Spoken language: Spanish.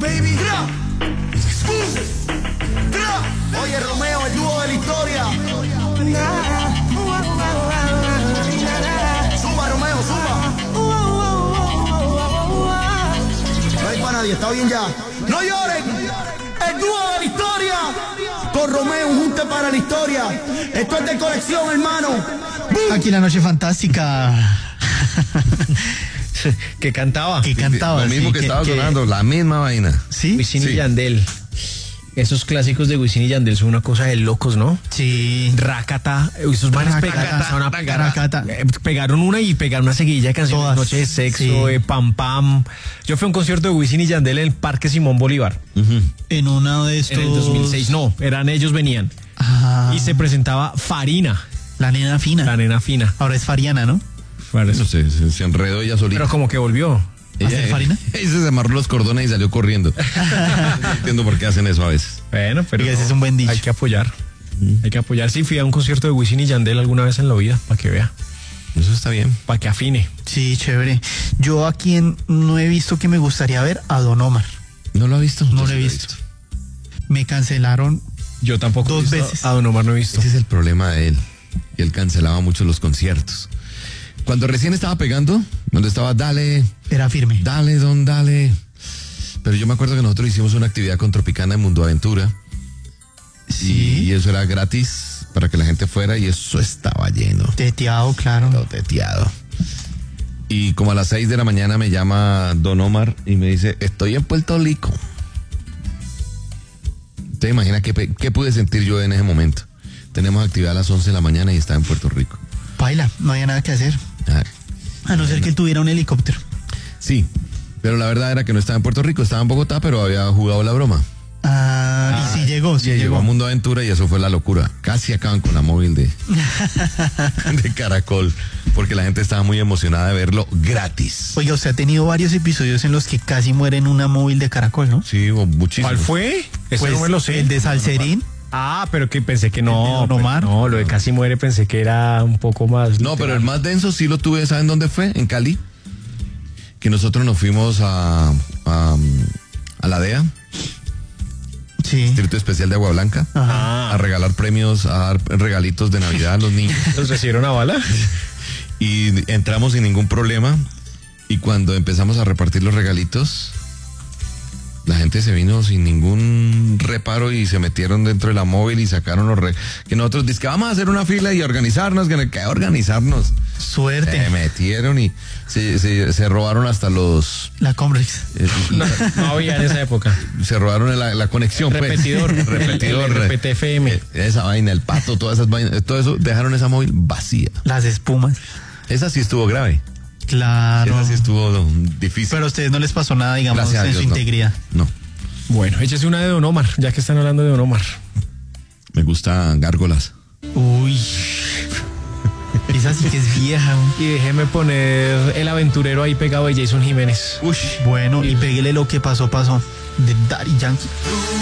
baby. Excuse. Oye, Romeo, el dúo de la historia. Suma, Romeo, suma. No hay para nadie, está bien ya. No lloren. El dúo de la historia. Con Romeo, un junte para la historia. Esto es de colección, hermano. ¡Bum! Aquí la noche fantástica. Que cantaba. Que cantaba. Lo mismo sí, que estaba sonando, la misma vaina. ¿Sí? Wisin Sí. y Yandel. Esos clásicos de Wisin y Yandel son una cosa de locos, ¿no? Sí. Rakata, esos manes Rakata. pegaron una y pegaron una seguidilla de canciones. Todas. Noche de sexo, Sí. Pam Pam. Yo fui a un concierto de Wisin y Yandel en el Parque Simón Bolívar. En uno de estos. En el 2006, no, eran ellos venían. Ah, Y se presentaba Farina, la nena fina. la nena fina. Ahora es Fariana, ¿no? No sé, se enredó ella solita. Pero como que volvió. ¿Hacer Farina? Ella se amarró los cordones y salió corriendo. No entiendo por qué hacen eso a veces. Bueno, pero Oiga, ese es un buen dicho. hay que apoyar. Hay que apoyar. Sí, fui a un concierto de Wisin y Yandel alguna vez en la vida, para que vea, Eso está bien. para que afine. Sí, chévere. Yo aquí no he visto que me gustaría ver a Don Omar. ¿No lo ha visto? No Yo lo he sí visto. Me cancelaron. Yo tampoco. Dos he visto veces. A Don Omar no he visto. Ese es el problema de él. Que él cancelaba mucho los conciertos. Cuando recién estaba pegando, cuando estaba dale, Era firme. dale. Pero yo me acuerdo que nosotros hicimos una actividad con Tropicana en Mundo Aventura. Sí. Y eso era gratis para que la gente fuera y eso estaba lleno. Teteado, claro. Todo teteado. Y como a las 6 de la mañana me llama Don Omar y me dice, estoy en Puerto Rico. ¿Te imaginas qué pude sentir yo en ese momento? Tenemos actividad a las 11 de la mañana y estaba en Puerto Rico. Paila, no había nada que hacer. Ah, A no ser que él tuviera un helicóptero. sí, pero la verdad era que no estaba en Puerto Rico, estaba en Bogotá, pero había jugado la broma. Y sí llegó, sí Llegó llegó. a Mundo Aventura y eso fue la locura. Casi acaban con la móvil de Caracol, porque la gente estaba muy emocionada de verlo gratis. Oiga, usted ha tenido varios episodios en los que casi muere en una móvil de Caracol, ¿no? Sí, hubo muchísimo. ¿Cuál fue? Eso Pues no me lo sé. el de Salserín. Ah, pero que pensé que no. ¿El de Don Omar? Pues no, lo de Casi Muere pensé que era un poco más. No, pero el más denso sí lo tuve, ¿saben dónde fue? En Cali. Que nosotros nos fuimos a la DEA, Sí. Distrito Especial de Agua Blanca, Ajá. a regalar premios, a dar regalitos de Navidad a los niños. ¿Los recibieron a bala? Y entramos sin ningún problema. Y cuando empezamos a repartir los regalitos, la gente se vino sin ningún reparo y se metieron dentro de la móvil y sacaron que nosotros dijimos que vamos a hacer una fila y organizarnos, que organizarnos. Suerte. Se metieron y se robaron hasta los... La Comrex. No había en esa época. Se robaron la conexión. pues. Repetidor. Repetidor. El RPT-FM. Esa vaina, el pato, todas esas vainas, todo eso, dejaron esa móvil vacía. Las espumas. Esa sí estuvo grave. Claro. Esa sí estuvo difícil. Pero a ustedes no les pasó nada, digamos, Gracias a en Dios, su no. integridad. No. Bueno, échese una de Don Omar, ya que están hablando de Don Omar. Me gustan gárgolas. Uy. Esa sí que es vieja. Y déjeme poner El Aventurero ahí pegado de Jason Jiménez. Bueno, y pégale lo que pasó, pasó. De Daddy Yankee.